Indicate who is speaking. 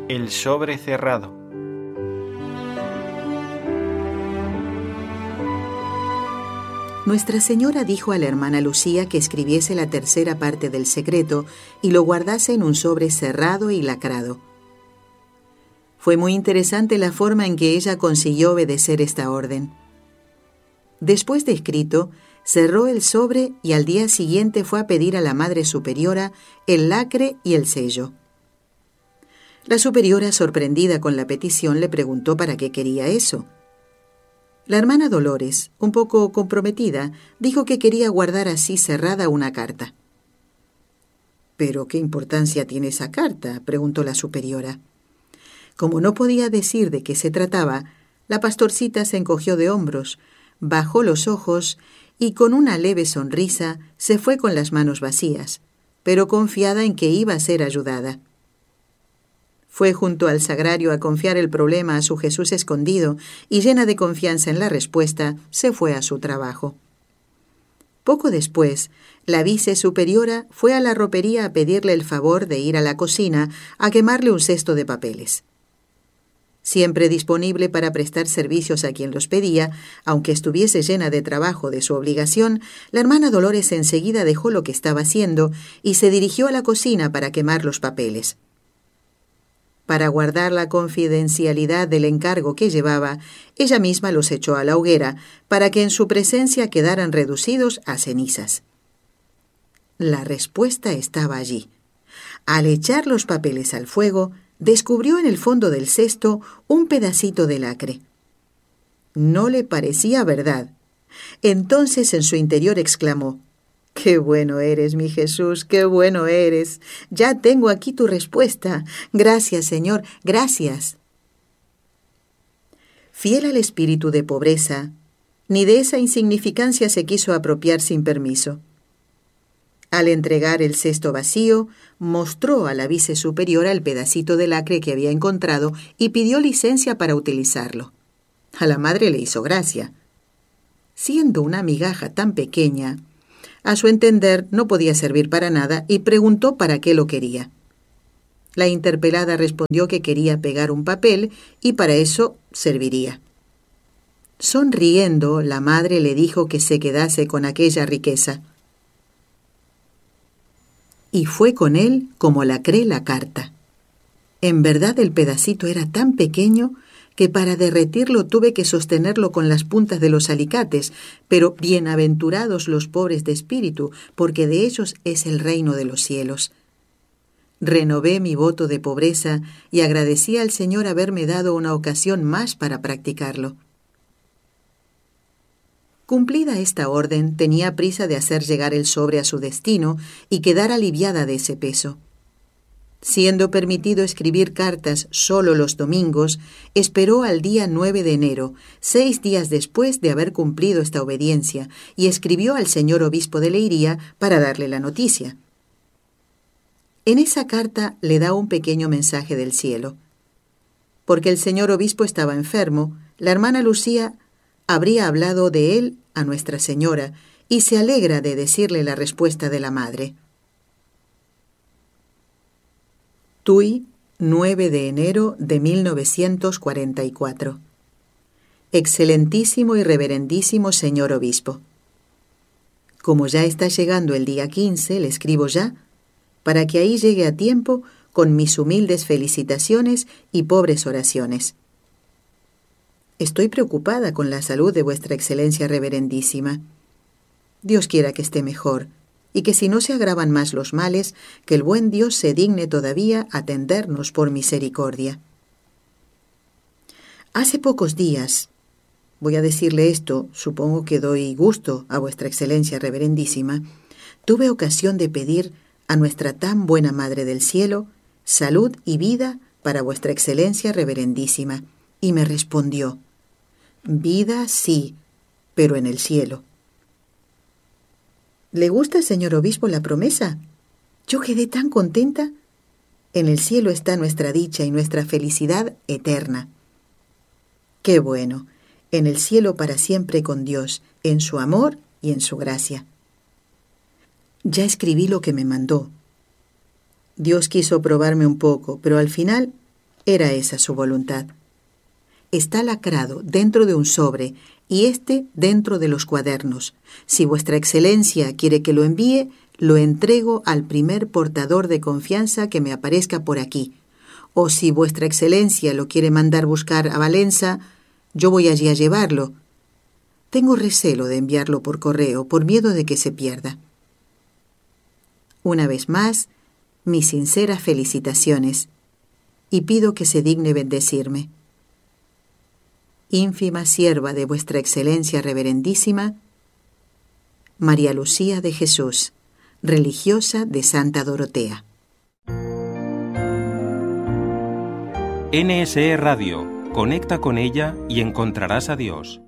Speaker 1: El sobre cerrado.
Speaker 2: Nuestra Señora dijo a la hermana Lucía que escribiese la tercera parte del secreto y lo guardase en un sobre cerrado y lacrado. Fue muy interesante la forma en que ella consiguió obedecer esta orden. Después de escrito, cerró el sobre y al día siguiente fue a pedir a la Madre Superiora el lacre y el sello. La superiora, sorprendida con la petición, le preguntó para qué quería eso. La hermana Dolores, un poco comprometida, dijo que quería guardar así cerrada una carta. «¿Pero qué importancia tiene esa carta?», preguntó la superiora. Como no podía decir de qué se trataba, la pastorcita se encogió de hombros, bajó los ojos y con una leve sonrisa se fue con las manos vacías, pero confiada en que iba a ser ayudada. Fue junto al sagrario a confiar el problema a su Jesús escondido y llena de confianza en la respuesta, se fue a su trabajo. Poco después, la vicesuperiora fue a la ropería a pedirle el favor de ir a la cocina a quemarle un cesto de papeles. Siempre disponible para prestar servicios a quien los pedía, aunque estuviese llena de trabajo de su obligación, la hermana Dolores enseguida dejó lo que estaba haciendo y se dirigió a la cocina para quemar los papeles. Para guardar la confidencialidad del encargo que llevaba, ella misma los echó a la hoguera para que en su presencia quedaran reducidos a cenizas. La respuesta estaba allí. Al echar los papeles al fuego, descubrió en el fondo del cesto un pedacito de lacre. No le parecía verdad. Entonces en su interior exclamó: «¡Qué bueno eres, mi Jesús, qué bueno eres! Ya tengo aquí tu respuesta. Gracias, Señor, gracias». Fiel al espíritu de pobreza, ni de esa insignificancia se quiso apropiar sin permiso. Al entregar el cesto vacío, mostró a la vicesuperiora el pedacito de lacre que había encontrado y pidió licencia para utilizarlo. A la madre le hizo gracia. Siendo una migaja tan pequeña, a su entender no podía servir para nada y preguntó para qué lo quería. La interpelada respondió que quería pegar un papel y para eso serviría. Sonriendo, la madre le dijo que se quedase con aquella riqueza. Y fue con él como lacré la carta. En verdad el pedacito era tan pequeño que para derretirlo tuve que sostenerlo con las puntas de los alicates, pero bienaventurados los pobres de espíritu, porque de ellos es el reino de los cielos. Renové mi voto de pobreza y agradecí al Señor haberme dado una ocasión más para practicarlo. Cumplida esta orden, tenía prisa de hacer llegar el sobre a su destino y quedar aliviada de ese peso. Siendo permitido escribir cartas solo los domingos, esperó al día 9 de enero, 6 días después de haber cumplido esta obediencia, y escribió al señor obispo de Leiría para darle la noticia. En esa carta le da un pequeño mensaje del cielo. Porque el señor obispo estaba enfermo, la hermana Lucía habría hablado de él a Nuestra Señora y se alegra de decirle la respuesta de la madre. Tui, 9 de enero de 1944. Excelentísimo y reverendísimo señor obispo. Como ya está llegando el día 15, le escribo ya, para que ahí llegue a tiempo con mis humildes felicitaciones y pobres oraciones. Estoy preocupada con la salud de vuestra excelencia reverendísima. Dios quiera que esté mejor, y que si no se agravan más los males, que el buen Dios se digne todavía atendernos por misericordia. Hace pocos días, voy a decirle esto, supongo que doy gusto a vuestra excelencia reverendísima, tuve ocasión de pedir a nuestra tan buena Madre del Cielo salud y vida para vuestra excelencia reverendísima, y me respondió: vida sí, pero en el cielo. ¿Le gusta, señor obispo, la promesa? Yo quedé tan contenta. En el cielo está nuestra dicha y nuestra felicidad eterna. Qué bueno, en el cielo para siempre con Dios, en su amor y en su gracia. Ya escribí lo que me mandó. Dios quiso probarme un poco, pero al final Era esa su voluntad. Está lacrado dentro de un sobre y este dentro de los cuadernos. Si vuestra excelencia quiere que lo envíe, lo entrego al primer portador de confianza que me aparezca por aquí. O si vuestra excelencia lo quiere mandar buscar a Valenza, yo voy allí a llevarlo. Tengo recelo de enviarlo por correo, por miedo de que se pierda. Una vez más, mis sinceras felicitaciones, y pido que se digne bendecirme. Ínfima sierva de vuestra excelencia reverendísima, María Lucía de Jesús, religiosa de Santa Dorotea.
Speaker 1: NSE Radio, conecta con ella y encontrarás a Dios.